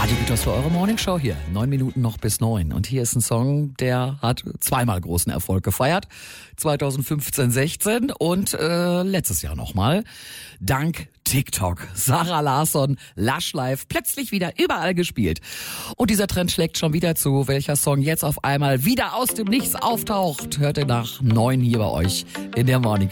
Radio Gütersloh, eure Morningshow hier. 9 Minuten noch bis 9. Und hier ist ein Song, der hat zweimal großen Erfolg gefeiert. 2015, 16 und letztes Jahr nochmal. Dank TikTok. Sarah Larsson, Lush Life, plötzlich wieder überall gespielt. Und dieser Trend schlägt schon wieder zu. Welcher Song jetzt auf einmal wieder aus dem Nichts auftaucht, hört ihr nach 9 hier bei euch in der Morning.